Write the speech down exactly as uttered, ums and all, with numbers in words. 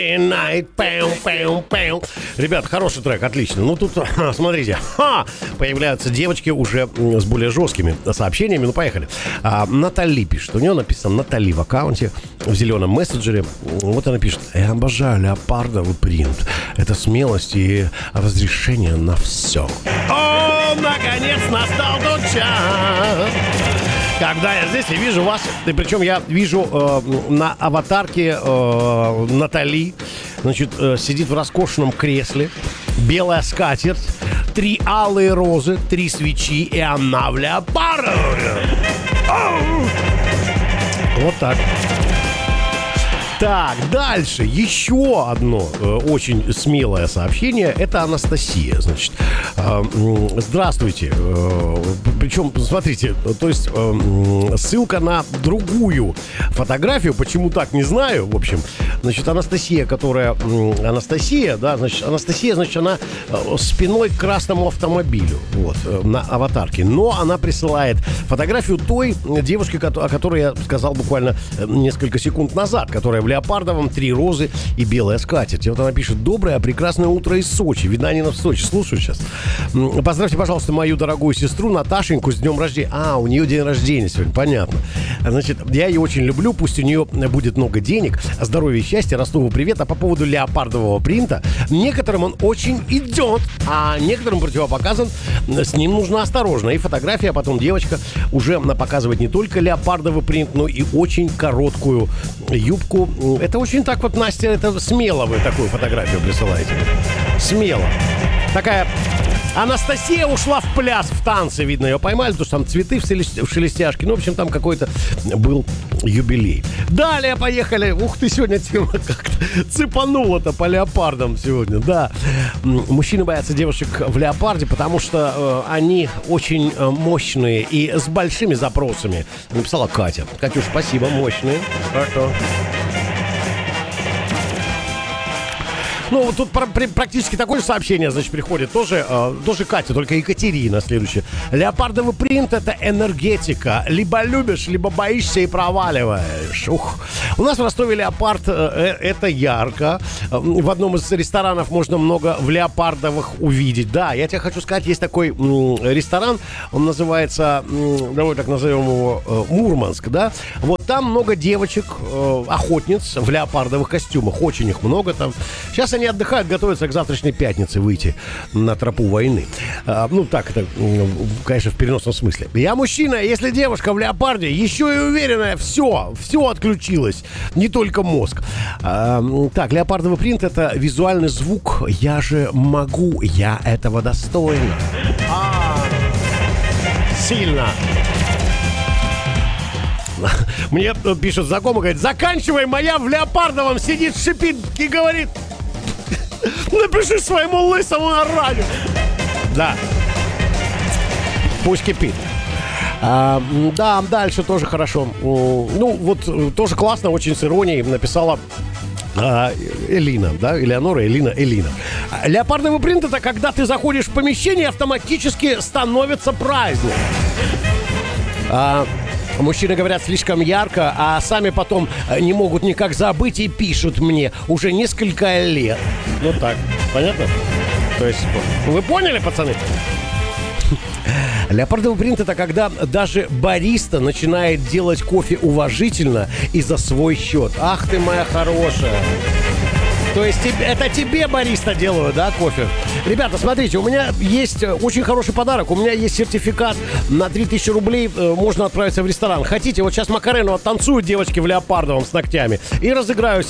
Night, пэу, пэу, пэу. Ребят, хороший трек, отлично. Ну тут, смотрите, ха, появляются девочки уже с более жесткими сообщениями. Ну, поехали. а, Натали пишет, у нее написано Натали в аккаунте, в зеленом мессенджере. Вот она пишет: я обожаю леопардовый принт. Это смелость и разрешение на все. О, наконец настал тот час, когда я здесь и вижу вас, и причем я вижу э, на аватарке э, Натали, значит, э, сидит в роскошном кресле, белая скатерть, три алые розы, три свечи, и она в леопардовом. Вот так. Так, дальше еще одно э, очень смелое сообщение. Это Анастасия, значит. Э, здравствуйте. Э, причем, смотрите, то есть э, ссылка на другую фотографию. Почему так, не знаю. В общем, значит, Анастасия, которая... Э, Анастасия, да, значит, Анастасия, значит, она э, спиной к красному автомобилю. Вот, э, на аватарке. Но она присылает фотографию той девушки, о которой я сказал буквально несколько секунд назад, которая в леопардовом, три розы и белая скатерть. И вот она пишет: доброе, прекрасное утро из Сочи. Видно, они в Сочи. Слушаю сейчас. Поздравьте, пожалуйста, мою дорогую сестру Наташеньку с днем рождения. А, у нее день рождения сегодня, понятно. Значит, я ее очень люблю. Пусть у нее будет много денег, здоровья и счастья. Ростову привет. А по поводу леопардового принта, некоторым он очень идет, а некоторым противопоказан. С ним нужно осторожно. И фотография, а потом девочка уже показывает не только леопардовый принт, но и очень короткую юбку. Это очень так вот, Настя, это смело вы такую фотографию присылаете. Смело. Такая... Анастасия ушла в пляс, в танцы, видно, ее поймали, потому что там цветы в, селест... в шелестяшке. Ну, в общем, там какой-то был юбилей. Далее поехали. Ух ты, сегодня тема как-то цепанула-то по леопардам сегодня, да. Мужчины боятся девушек в леопарде, потому что э, они очень э, мощные и с большими запросами. Написала Катя. Катюш, спасибо, мощные. Хорошо. Ну, вот тут практически такое же сообщение, значит, приходит. Тоже, э, тоже Катя, только Екатерина следующая. Леопардовый принт — это энергетика. Либо любишь, либо боишься и проваливаешь. Ух. У нас в Ростове леопард э, — это ярко. В одном из ресторанов можно много в леопардовых увидеть. Да, я тебе хочу сказать, есть такой м, ресторан, он называется, м, давай так назовем его, э, Мурманск, да. Вот там много девочек, э, охотниц в леопардовых костюмах. Очень их много там. Сейчас они отдыхают, готовятся к завтрашней пятнице выйти на тропу войны. А, ну, так это, конечно, в переносном смысле. Я мужчина, если девушка в леопарде, еще и уверенная, все, все отключилось, не только мозг. А, так, леопардовый принт — это визуальный звук. Я же могу, я этого достойна. А, сильно. Мне пишет знакомый, говорит: заканчивай, моя в леопардовом сидит, шипит и говорит: напиши своему лысому на радио. Да. Пусть кипит. А, да, дальше тоже хорошо. Ну, вот тоже классно, очень с иронией написала а, Элина, да, Элеонора, Элина, Элина. Леопардовый принт — это когда ты заходишь в помещение, автоматически становится праздник. А, мужчины говорят слишком ярко, а сами потом не могут никак забыть и пишут мне уже несколько лет. Вот так. Понятно? То есть, вы поняли, пацаны? Леопардовый принт — это когда даже бариста начинает делать кофе уважительно и за свой счет. Ах ты моя хорошая. То есть это тебе бариста делают, да, кофе? Ребята, смотрите, у меня есть очень хороший подарок. У меня есть сертификат на три тысячи рублей. Можно отправиться в ресторан. Хотите, вот сейчас Макарена танцуют девочки в леопардовом с ногтями. И разыграю